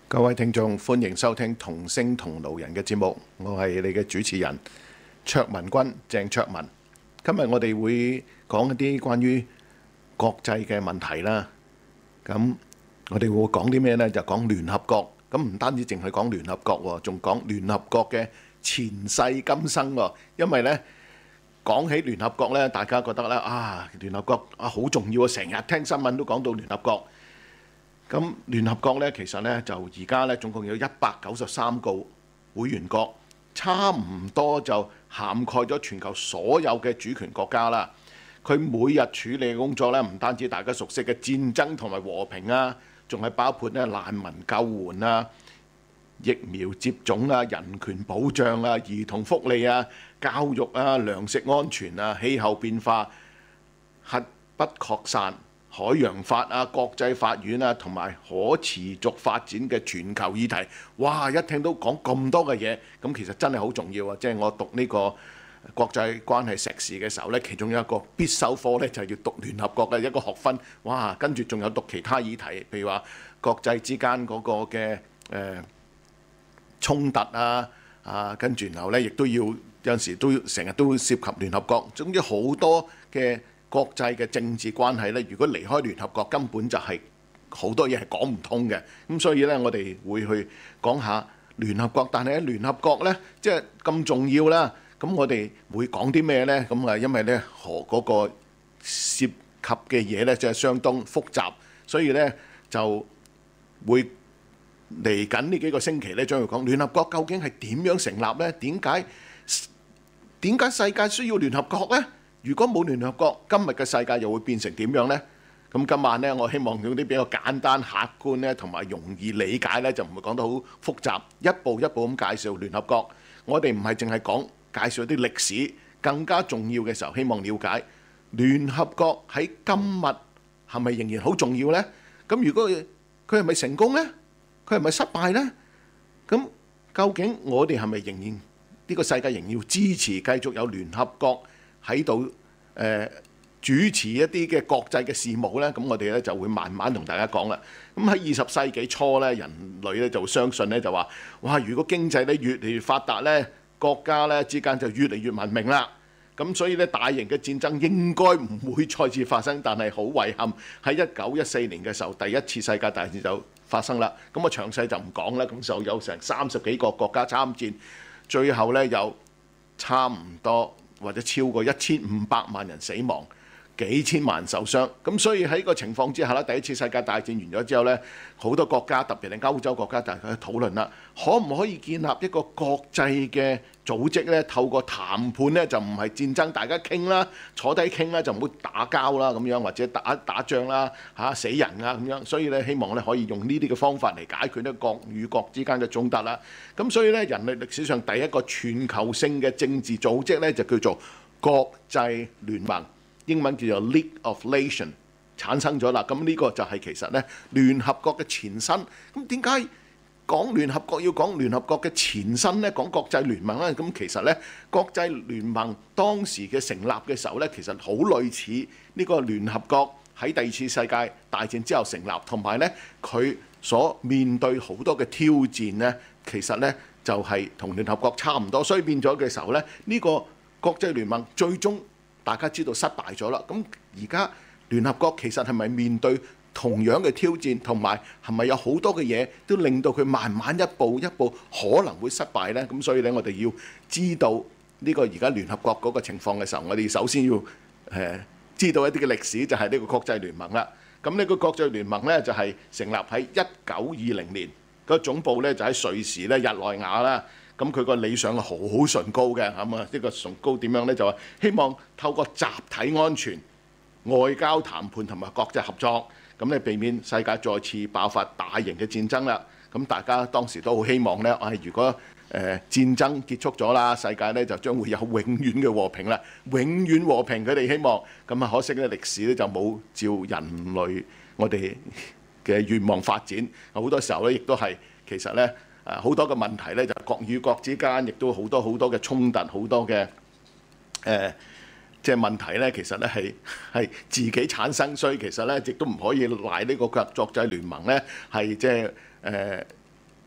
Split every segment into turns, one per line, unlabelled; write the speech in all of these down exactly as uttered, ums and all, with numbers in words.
各位聽眾，歡迎收聽同聲同路人嘅節目，我係你嘅主持人卓文君，鄭卓文。今日我哋會講一啲關於國際嘅問題啦。咁我哋會講啲咩呢？就講聯合國。咁唔單止淨係講聯合國喎，仲講聯合國嘅前世今生喎。因為呢，講起聯合國呢，大家覺得咧啊，聯合國啊好重要啊，成日聽新聞都講到聯合國。咁聯合國咧，其實咧就而家咧總共有一百九十三個會員國，差唔多就涵蓋咗全球所有嘅主權國家啦。佢每日處理嘅工作咧，唔單止大家熟悉嘅戰爭同埋和平啊，仲係包括咧難民救援啊、疫苗接種啊、人權保障啊、兒童福利啊、教育啊、糧食安全啊、氣候變化、核不擴散、海洋法啊、國際法院啊，同埋可持續發展嘅全球議題，哇！一聽到講咁多嘅嘢，咁其實真係好重要啊！即係我讀呢個國際關係碩士嘅時候呢，其中有一個必修科呢，就係要讀聯合國嘅一個學分，哇！跟住仲有讀其他議題，譬如話國際之間嗰個嘅誒衝突啊，啊，跟住然後呢，亦都要有陣時都成日都涉及聯合國，總之好多嘅國際嘅政治關係咧，如果離開聯合國，根本就係好多嘢係講唔通嘅。咁所以咧，我哋會去講下聯合國。但係喺聯合國咧，即係咁重要啦。咁我哋會講啲咩咧？咁啊，因為咧何嗰個涉及嘅嘢咧，就係相當複雜，所以咧就會嚟緊呢幾個星期咧，將會講聯合國究竟係點樣成立咧？點解點解世界需要聯合國咧？如果冇聯合國，今日嘅世界又會變成點樣呢？咁今晚呢，我希望用啲比較簡單、客觀咧，同埋容易理解咧，就唔會講得好複雜，一步一步咁介紹聯合國。我哋唔係淨係講介紹啲歷史，更加重要嘅時候，希望了解聯合國喺今日係咪仍然好重要呢？咁如果佢係咪成功呢？佢係咪失敗呢？咁究竟我哋係咪仍然呢個世界仍然要支持繼續有聯合國喺度誒主持一啲嘅國際嘅事務呢？咁我哋咧就會慢慢同大家講啦。咁喺二十世紀初咧，人類咧就相信咧就話：哇！如果經濟咧越嚟越發達咧，國家咧之間就越嚟越文明啦。咁所以咧大型嘅戰爭應該唔會再次發生。但係好遺憾，喺一九一四年嘅時候，第一次世界大戰就發生啦。咁我詳細就唔講啦。咁就有成三十幾個國家參戰，最後咧有差唔多或者超過一千五百萬人死亡，幾千萬人受傷。咁所以喺個情況之下咧，第一次世界大戰完咗之後呢，好多國家特別係歐洲國家，大家去討論啦，可唔可以建立一個國際嘅組織呢？透過談判呢，就唔係戰爭，大家傾啦，坐低傾啦，就唔好打交啦咁樣，或者打打仗啦嚇死人啊咁樣。所以咧，希望咧可以用呢啲嘅方法嚟解決呢國與國之間嘅衝突啦。咁所以咧，人類歷史上第一個全球性嘅政治組織咧，就叫做國際聯盟，英文叫做 League of Nations 產生咗啦。咁呢個就係其實咧聯合國嘅前身。咁點解講聯合國要講聯合國嘅前身咧？講國際聯盟咧？咁其實咧國際聯盟當時嘅成立嘅時候咧，其實好類似呢個聯合國喺第二次世界大戰之後成立，同埋咧佢所面對好多嘅挑戰咧，其實咧就係同聯合國差唔多。所以變咗嘅時候咧，呢個國際聯盟最終大家知道失敗咗啦。咁而家聯合國其實係咪面對同樣嘅挑戰，同埋係咪有好多嘅嘢都令到佢慢慢一步一步可能會失敗呢？咁所以咧，我哋要知道呢個而家聯合國嗰個情況嘅時候，我哋首先要誒、呃、知道一啲嘅歷史，就係呢個國際聯盟啦。咁呢個國際聯盟呢，就係成立喺一九二零年，個總部呢，就喺瑞士咧日內瓦啦。咁佢個理想係好崇高嘅，咁啊呢個崇高點樣呢？就話希望透過集體安全、外交談判同埋國際合作，咁咧避免世界再次爆發大型嘅戰爭啦。咁大家當時都好希望呢，啊如果誒、呃、戰爭結束咗啦，世界呢就將會有永遠嘅和平啦，永遠和平佢哋希望。咁啊可惜咧歷史咧就冇照人類我哋嘅願望發展，好多時候咧亦都係其實咧。誒好多嘅問題咧，就國與國之間，亦都好多好多嘅衝突，好多嘅誒即係問題咧，其實咧係係自己產生，所以其實咧亦都唔可以賴呢個國際聯盟咧係即係誒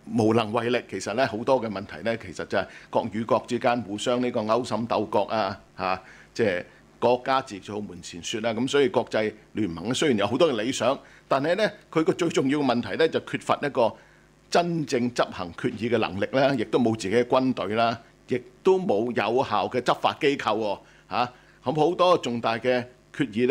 無能為力。其實咧好多嘅問題咧，其實就係國與國之間互相呢個勾心鬥角啊，嚇，即係國家自掃門前雪啊。咁所以國際聯盟咧雖然有好多嘅理想，但係咧佢個最重要嘅問題咧就缺乏一個真正執行決議嘅能力啦，亦都冇自己嘅軍隊啦，亦都冇有效嘅執法機構喎，嚇。咁好多重大嘅決議咧。